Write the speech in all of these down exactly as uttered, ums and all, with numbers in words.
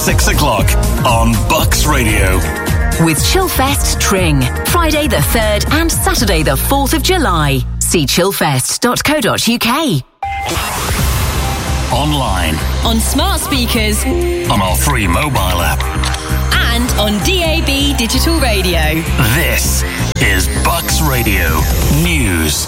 six o'clock on Bucks Radio. With Chillfest Tring, Friday the third and Saturday the fourth of July. See chillfest dot co dot uk. Online. On smart speakers. On our free mobile app. And on D A B digital radio. This is Bucks Radio News.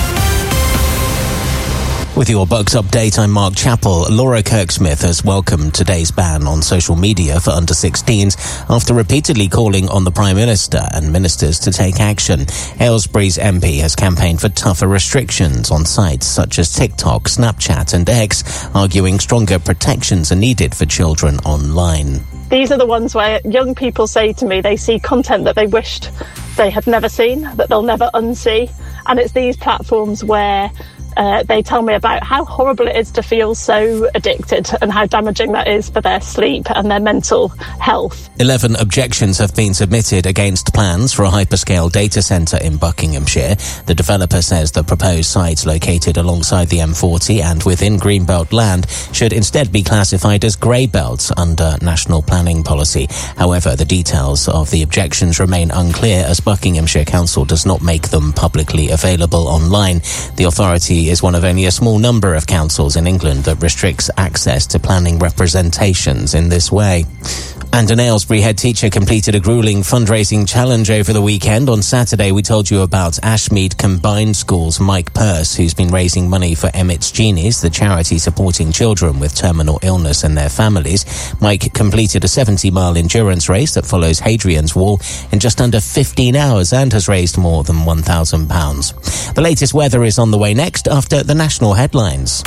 With your Bucks update, I'm Mark Chappell. Laura Kirksmith has welcomed today's ban on social media for under sixteens after repeatedly calling on the Prime Minister and ministers to take action. Aylesbury's M P has campaigned for tougher restrictions on sites such as TikTok, Snapchat and X, arguing stronger protections are needed for children online. These are the ones where young people say to me they see content that they wished they had never seen, that they'll never unsee. And it's these platforms where Uh, they tell me about how horrible it is to feel so addicted and how damaging that is for their sleep and their mental health. Eleven objections have been submitted against plans for a hyperscale data centre in Buckinghamshire. The developer says the proposed sites located alongside the M forty and within Greenbelt land should instead be classified as grey belts under national planning policy. However, the details of the objections remain unclear as Buckinghamshire Council does not make them publicly available online. The authority is one of only a small number of councils in England that restricts access to planning representations in this way. And an Aylesbury head teacher completed a gruelling fundraising challenge over the weekend. On Saturday, we told you about Ashmead Combined School's Mike Purse, who's been raising money for Emmett's Genies, the charity supporting children with terminal illness and their families. Mike completed a seventy-mile endurance race that follows Hadrian's Wall in just under fifteen hours and has raised more than one thousand pounds. The latest weather is on the way next after the national headlines.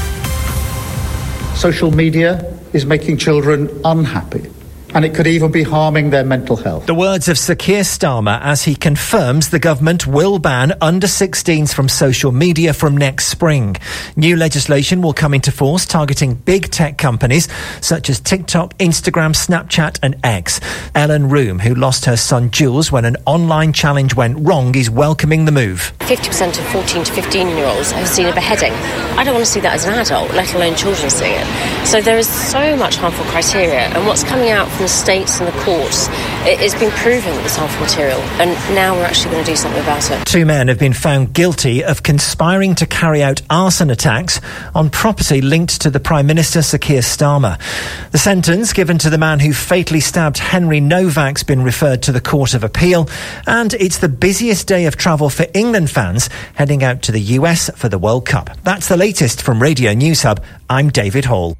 Social media is making children unhappy, and it could even be harming their mental health. The words of Sir Keir Starmer as he confirms the government will ban under sixteens from social media from next spring. New legislation will come into force targeting big tech companies such as TikTok, Instagram, Snapchat and X. Ellen Room, who lost her son Jules when an online challenge went wrong, is welcoming the move. fifty percent of fourteen to fifteen-year-olds have seen a beheading. I don't want to see that as an adult, let alone children seeing it. So there is so much harmful criteria, and what's coming out from the states and the courts, it has been proven that it's harmful material, and now we're actually going to do something about it. Two men have been found guilty of conspiring to carry out arson attacks on property linked to the Prime Minister Sir Keir Starmer. The sentence given to the man who fatally stabbed Henry Novak's been referred to the Court of Appeal, and it's the busiest day of travel for England fans heading out to the U S for the World Cup. That's the latest from Radio News Hub. I'm David Hall.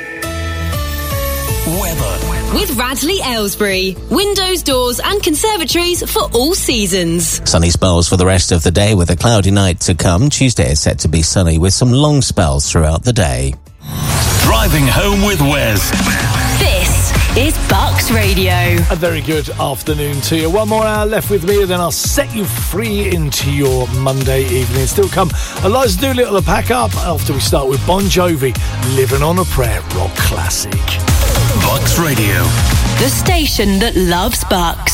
Weather. With Radley Aylesbury. Windows, doors and conservatories for all seasons. Sunny spells for the rest of the day with a cloudy night to come. Tuesday is set to be sunny with some long spells throughout the day. Driving home with Wes. This is Bucks Radio. A very good afternoon to you. One more hour left with me and then I'll set you free into your Monday evening. Still come Eliza Doolittle to pack up after we start with Bon Jovi, Living on a Prayer, rock classic. Bucks Radio. The station that loves Bucks.